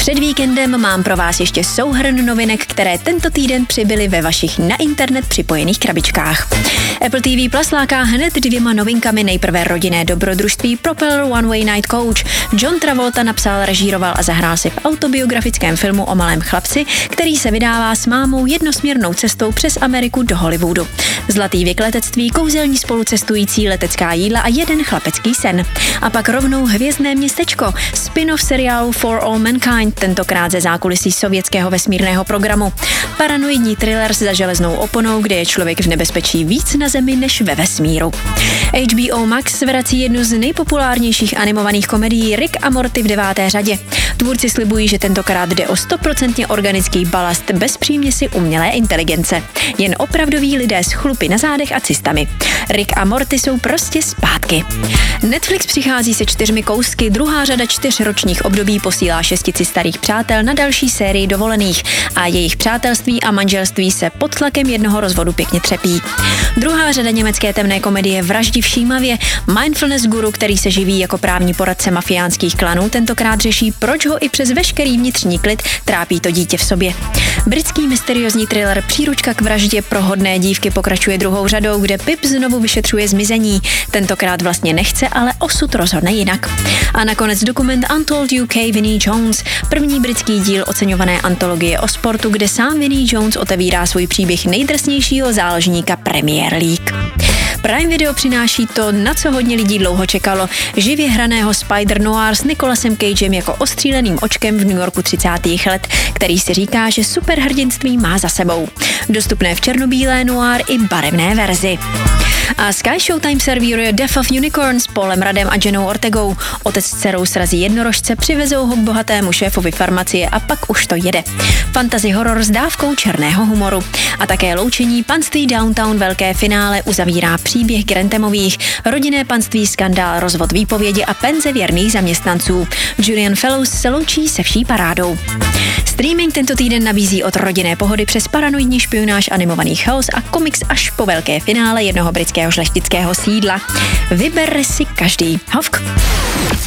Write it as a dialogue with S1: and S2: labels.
S1: Před víkendem mám pro vás ještě souhrn novinek, které tento týden přibyly ve vašich na internet připojených krabičkách. Apple TV Plus láká hned 2 novinkami. Nejprve rodinné dobrodružství Propeller One Way Night Coach. John Travolta napsal, režíroval a zahrál si v autobiografickém filmu o malém chlapci, který se vydává s mámou jednosměrnou cestou přes Ameriku do Hollywoodu. Zlatý věk letectví, kouzelní spolucestující, letecká jídla a jeden chlapecký sen. A pak rovnou Hvězdné městečko, spin-off seriálu For All Mankind, tentokrát ze zákulisí sovětského vesmírného programu. Paranoidní thriller za železnou oponou, kde je člověk v nebezpečí víc na Zemi než ve vesmíru. HBO Max vrací jednu z nejpopulárnějších animovaných komedií Rick a Morty v 9. řadě. Tvůrci slibují, že tentokrát jde o 100% organický balast bez příměsi umělé inteligence. Jen opravdoví lidé s chlupy na zádech a cystami. Rick a Morty jsou prostě zpátky. Netflix přichází se 4 kousky, druhá řada 4 ročních období posílá 6 starých přátel na další sérii dovolených a jejich přátelství a manželství se pod tlakem jednoho rozvodu pěkně třepí. Druhá řada německé temné komedie Vraždi všímavě, mindfulness guru, který se živí jako právní poradce mafiánských klanů, tentokrát řeší, proč ho i přes veškerý vnitřní klid trápí to dítě v sobě. Britský mysteriózní thriller Příručka k vraždě pro hodné dívky pokračuje druhou řadou, kde Pip znovu vyšetřuje zmizení. Tentokrát vlastně nechce, ale osud rozhodne jinak. A nakonec dokument Untold UK Vinnie Jones, první britský díl oceňované antologie o sportu, kde sám Vinnie Jones otevírá svůj příběh nejdrsnějšího záložníka Premier League. Prime Video přináší to, na co hodně lidí dlouho čekalo, živě hraného Spider Noir s Nicolasem Cagem jako ostříleným očkem v New Yorku 30. let, který si říká, že superhrdinství má za sebou. Dostupné v černobílé noir i barevné verzi. A Sky Showtime servíruje Death of Unicorn s Paulem Radem a Jennou Ortegou. Otec s dcerou srazí jednorožce, přivezou ho k bohatému šéfovi farmacie a pak už to jede. Fantasy horor s dávkou černého humoru. A také loučení panství Downtown velké finále uzavírá příběh Granthemových, rodinné panství skandál, rozvod výpovědi a penze věrných zaměstnanců. Julian Fellows se loučí se vší parádou. Streaming tento týden nabízí od rodinné pohody přes paranoidní špionáž, animovaný chaos a komiks až po velké finále jednoho britského šlechtického sídla. Vyber si každý. Hovk.